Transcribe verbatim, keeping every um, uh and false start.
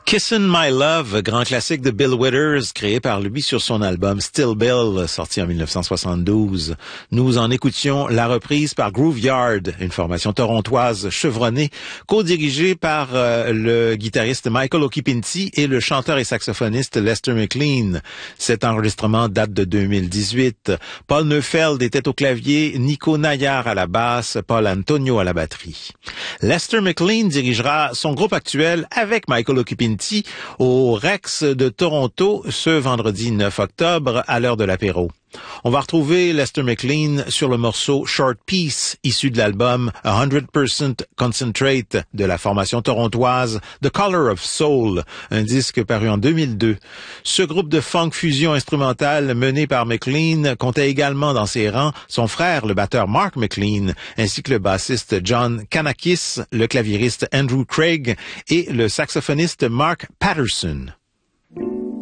Kissin' My Love, grand classique de Bill Withers, créé par lui sur son album Still Bill, sorti en dix-neuf cent soixante-douze. Nous en écoutions la reprise par Grooveyard, une formation torontoise chevronnée, co-dirigée par euh, le guitariste Michael Okipinti et le chanteur et saxophoniste Lester McLean. Cet enregistrement date de deux mille dix-huit. Paul Neufeld était au clavier, Nico Nayar à la basse, Paul Antonio à la batterie. Lester McLean dirigera son groupe actuel avec Michael Okipinti au Rex de Toronto ce vendredi neuf octobre à l'heure de l'apéro. On va retrouver Lester McLean sur le morceau Short Piece, issu de l'album one hundred percent Concentrate de la formation torontoise The Color of Soul, un disque paru en deux mille deux. Ce groupe de funk fusion instrumentale mené par McLean comptait également dans ses rangs son frère, le batteur Mark McLean, ainsi que le bassiste John Kanakis, le claviériste Andrew Craig et le saxophoniste Mark Patterson.